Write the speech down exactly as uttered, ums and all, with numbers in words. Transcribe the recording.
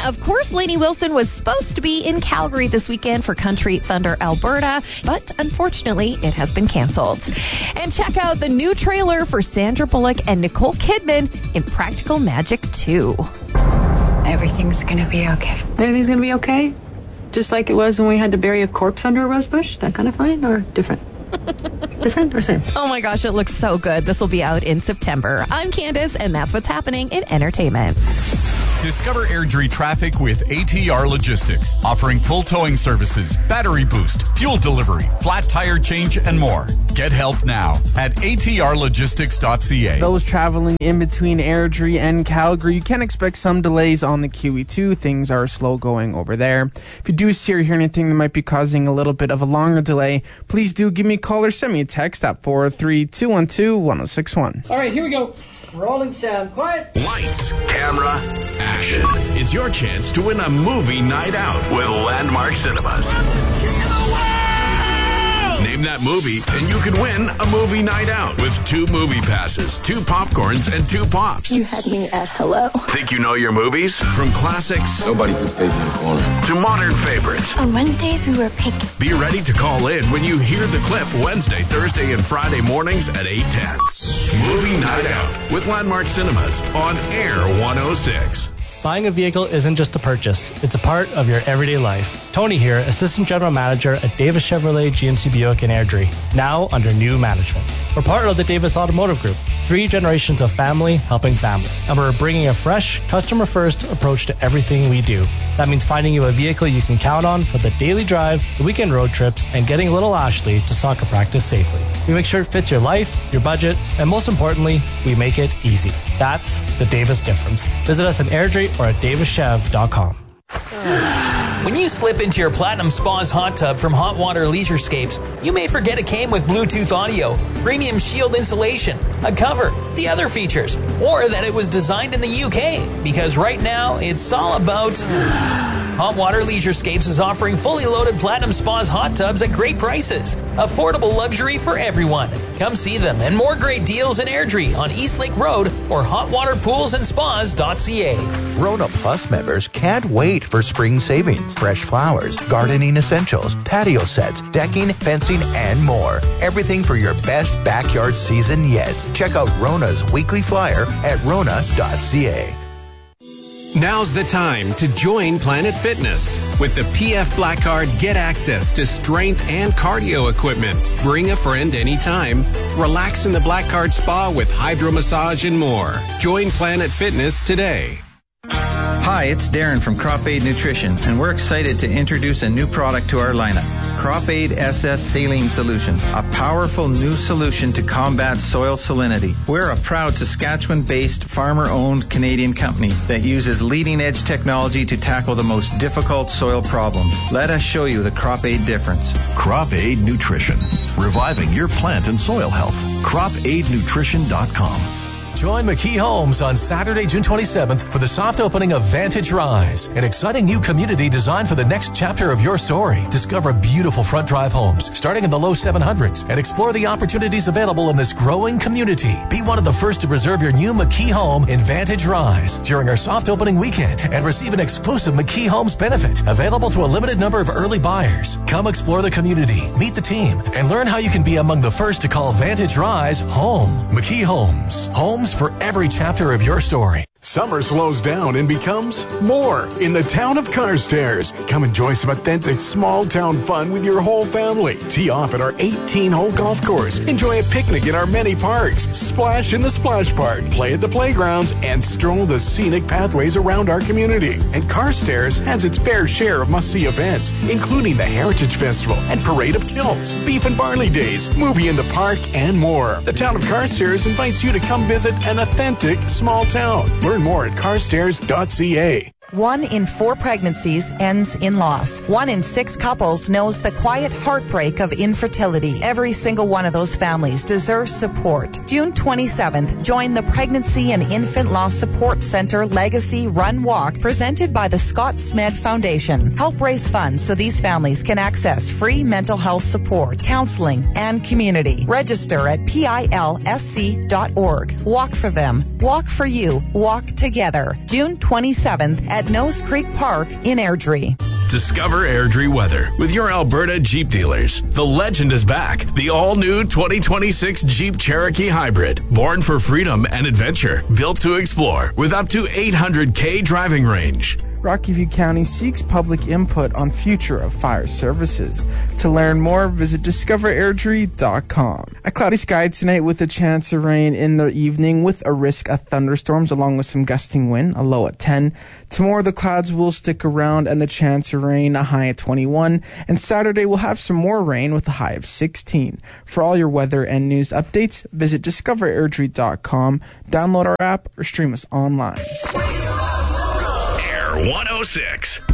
Of course, Lainey Wilson was supposed to be in Calgary this weekend for Country Thunder Alberta, but unfortunately, it has been canceled. And check out the new trailer for Sandra Bullock and Nicole Kidman in Practical Magic two. Everything's gonna be okay. Everything's gonna be okay? Just like it was when we had to bury a corpse under a rose bush? That kind of fine or different? Different or same? Oh my gosh, it looks so good. This will be out in September. I'm Candace, and that's what's happening in entertainment. Discover Airdrie traffic with A T R Logistics, offering full towing services, battery boost, fuel delivery, flat tire change, and more. Get help now at A T R logistics dot C A. Those traveling in between Airdrie and Calgary, you can expect some delays on the Q E two. Things are slow going over there. If you do see or hear anything that might be causing a little bit of a longer delay, please do give me a call or send me a text at four oh three, two one two, one oh six one. All right, here we go. Rolling sound. Quiet. Lights, camera, action. It's your chance to win a movie night out with Landmark Cinemas. Name that movie, and you can win a movie night out with two movie passes, two popcorns, and two pops. You had me at hello. Think you know your movies? From classics. Nobody puts baby in the corner. To modern favorites. On Wednesdays, we were pink. Be ready to call in when you hear the clip Wednesday, Thursday, and Friday mornings at eight ten. Movie Night Out with Landmark Cinemas on Air one oh six. Buying a vehicle isn't just a purchase, it's a part of your everyday life. Tony here, Assistant General Manager at Davis Chevrolet G M C Buick in Airdrie, now under new management. We're part of the Davis Automotive Group, three generations of family helping family. And we're bringing a fresh, customer-first approach to everything we do. That means finding you a vehicle you can count on for the daily drive, the weekend road trips, and getting little Ashley to soccer practice safely. We make sure it fits your life, your budget, and most importantly, we make it easy. That's the Davis difference. Visit us in Airdrie or at davis chev dot com. When you slip into your Platinum Spas hot tub from Hot Water Leisurescapes, you may forget it came with Bluetooth audio, premium shield insulation, a cover, the other features, or that it was designed in the U K, because right now it's all about... Hot Water Leisurescapes is offering fully loaded Platinum Spas hot tubs at great prices. Affordable luxury for everyone. Come see them and more great deals in Airdrie on Eastlake Road or hot water pools and spas dot c a. Rona Plus members can't wait for spring savings. Fresh flowers, gardening essentials, patio sets, decking, fencing, and more. Everything for your best backyard season yet. Check out Rona's weekly flyer at rona dot c a. Now's the time to join Planet Fitness. With the P F Black Card, get access to strength and cardio equipment. Bring a friend anytime. Relax in the Black Card Spa with hydro massage and more. Join Planet Fitness today. Hi, it's Darren from Crop Aid Nutrition, and we're excited to introduce a new product to our lineup. Crop Aid S S Saline Solution, a powerful new solution to combat soil salinity. We're a proud Saskatchewan-based, farmer-owned Canadian company that uses leading-edge technology to tackle the most difficult soil problems. Let us show you the Crop Aid difference. Crop Aid Nutrition, reviving your plant and soil health. crop aid nutrition dot com. Join McKee Homes on Saturday, June twenty-seventh for the soft opening of Vantage Rise, an exciting new community designed for the next chapter of your story. Discover beautiful front drive homes starting in the low seven hundreds and explore the opportunities available in this growing community. Be one of the first to reserve your new McKee home in Vantage Rise during our soft opening weekend and receive an exclusive McKee Homes benefit available to a limited number of early buyers. Come explore the community, meet the team, and learn how you can be among the first to call Vantage Rise home. McKee Homes. Homes for every chapter of your story. Summer slows down and becomes more in the town of Carstairs. Come enjoy some authentic small town fun with your whole family. Tee off at our eighteen-hole golf course. Enjoy a picnic in our many parks. Splash in the splash park. Play at the playgrounds and stroll the scenic pathways around our community. And Carstairs has its fair share of must-see events, including the Heritage Festival and Parade of Kilts, Beef and Barley Days, Movie in the Park, and more. The town of Carstairs invites you to come visit an authentic small town. Learn more at carstairs dot c a. One in four pregnancies ends in loss. One in six couples knows the quiet heartbreak of infertility. Every single one of those families deserves support. June twenty-seventh, join the Pregnancy and Infant Loss Support Center Legacy Run Walk presented by the Scott Smed Foundation. Help raise funds so these families can access free mental health support, counseling, and community. Register at P I L S C dot org. Walk for them. Walk for you. Walk together. June twenty-seventh at at Nose Creek Park in Airdrie. Discover Airdrie weather with your Alberta Jeep dealers. The legend is back. The all-new twenty twenty-six Jeep Cherokee Hybrid. Born for freedom and adventure. Built to explore with up to eight hundred K driving range. Rocky View County seeks public input on future of fire services. To learn more, visit discover airdrie dot com. A cloudy sky tonight with a chance of rain in the evening with a risk of thunderstorms along with some gusting wind, a low at ten. Tomorrow the clouds will stick around and the chance of rain, a high at twenty-one. And Saturday we'll have some more rain with a high of sixteen. For all your weather and news updates, visit discover airdrie dot com, download our app, or stream us online. one oh six.